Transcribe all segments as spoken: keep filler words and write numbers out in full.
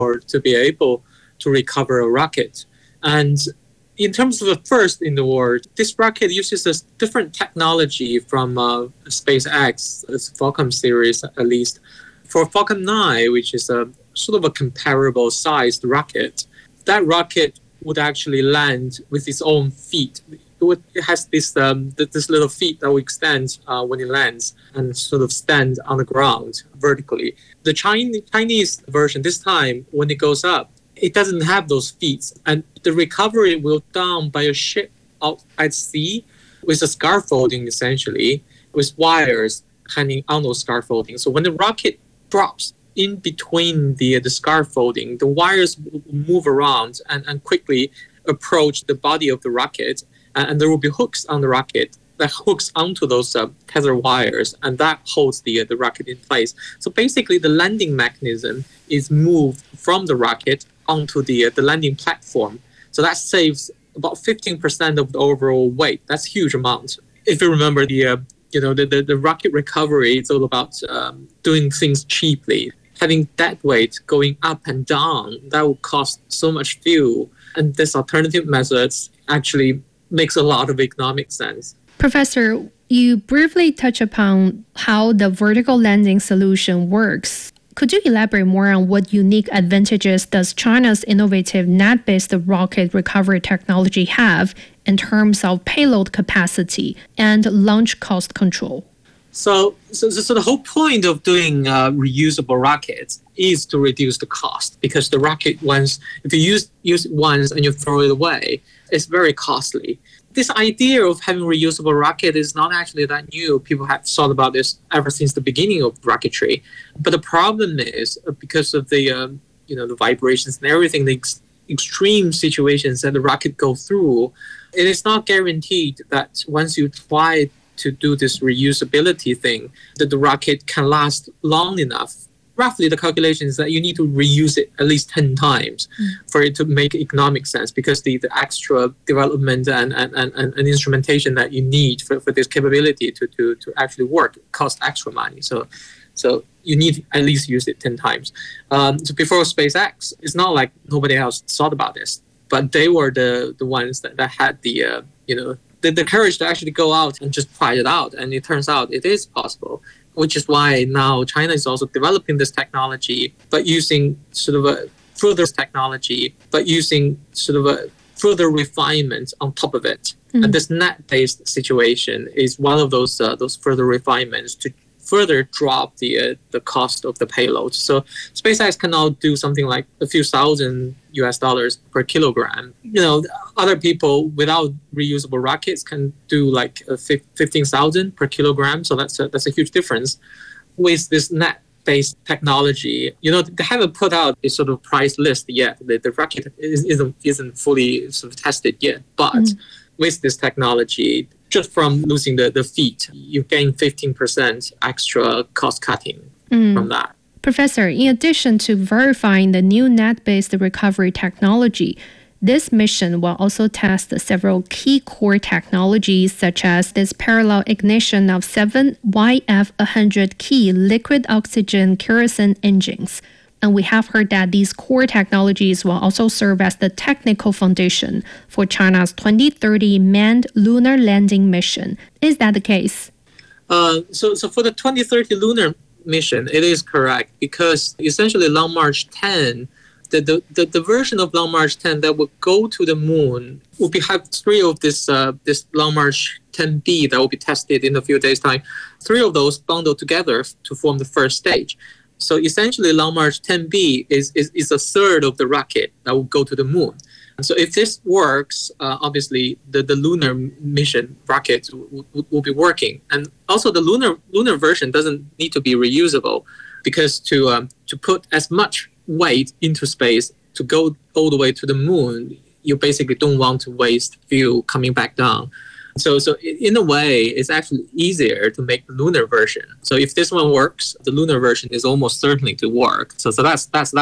or to be able to recover a rocket. And in terms of the first in the world, this rocket uses a different technology from uh, SpaceX, its Falcon series at least. For Falcon nine, which is a sort of a comparable sized rocket, that rocket would actually land with its own feet. It, would, it has this um, this little feet that will extend uh, when it lands and sort of stand on the ground vertically. The Chinese Chinese version, this time, when it goes up, it doesn't have those feet, and the recovery will down by a ship out at sea with a scaffolding, essentially, with wires hanging on those scaffolding. So when the rocket drops in between the the scaffolding, the wires will move around and, and quickly approach the body of the rocket, and, and there will be hooks on the rocket that hooks onto those uh, tether wires, and that holds the uh, the rocket in place. So basically, the landing mechanism is moved from the rocket onto the uh, the landing platform. So that saves about fifteen percent of the overall weight. That's a huge amount. If you remember the uh, you know the, the the rocket recovery, it's all about um, doing things cheaply. Having that weight going up and down, that will cost so much fuel. And this alternative methods actually makes a lot of economic sense. Professor, you briefly touch upon how the vertical landing solution works. Could you elaborate more on what unique advantages does China's innovative net-based rocket recovery technology have in terms of payload capacity and launch cost control? So, so, so the whole point of doing uh, reusable rockets is to reduce the cost, because the rocket, once if you use use it once and you throw it away, it's very costly. This idea of having reusable rocket is not actually that new. People have thought about this ever since the beginning of rocketry. But the problem is uh, because of the um, you know the vibrations and everything, the ex- extreme situations that the rocket go through, it is not guaranteed that once you try to do this reusability thing, that the rocket can last long enough. Roughly, the calculation is that you need to reuse it at least ten times mm. for it to make economic sense, because the, the extra development and, and, and, and instrumentation that you need for, for this capability to, to, to actually work costs extra money. So so you need at least use it ten times. Um, so before SpaceX, it's not like nobody else thought about this, but they were the, the ones that, that had the, uh, you know, the, the courage to actually go out and just try it out. And it turns out it is possible, which is why now China is also developing this technology, but using sort of a further technology, but using sort of a further refinement on top of it. Mm. And this net-based situation is one of those uh, those further refinements to further drop the uh, the cost of the payload. So SpaceX can now do something like a few thousand U S dollars per kilogram. You know, other people without reusable rockets can do like fifteen thousand per kilogram. So that's a, that's a huge difference. With this net-based technology, you know, they haven't put out a sort of price list yet. The, the rocket isn't isn't fully sort of tested yet. But mm. with this technology, just from losing the, the feet, you gain fifteen percent extra cost cutting mm. from that. Professor, in addition to verifying the new net-based recovery technology, this mission will also test several key core technologies, such as this parallel ignition of seven Y F one hundred key liquid oxygen kerosene engines. And we have heard that these core technologies will also serve as the technical foundation for China's twenty thirty manned lunar landing mission. Is that the case? Uh, so, so for the twenty thirty lunar mission, it is correct, because essentially Long March ten, the, the, the, the version of Long March ten that will go to the moon will be have three of this uh, this Long March ten B that will be tested in a few days' time. Three of those bundled together to form the first stage. So essentially, Long March ten B is, is, is a third of the rocket that will go to the moon. So if this works, uh, obviously the, the lunar mission rocket w- w- will be working. And also the lunar lunar version doesn't need to be reusable, because to um, to put as much weight into space to go all the way to the moon, you basically don't want to waste fuel coming back down. So, so in a way, it's actually easier to make the lunar version. So if this one works, the lunar version is almost certainly to work. So, so that's that's that.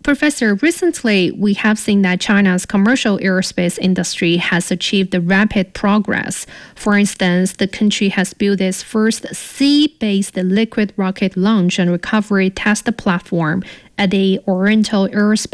Professor, recently we have seen that China's commercial aerospace industry has achieved rapid progress. For instance, the country has built its first sea-based liquid rocket launch and recovery test platform at the Oriental Aerospace